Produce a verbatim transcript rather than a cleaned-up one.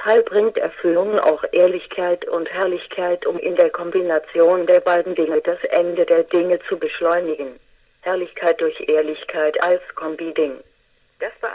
Fall bringt Erfüllung auch Ehrlichkeit und Herrlichkeit, um in der Kombination der beiden Dinge das Ende der Dinge zu beschleunigen. Herrlichkeit durch Ehrlichkeit als Kombi-Ding. Das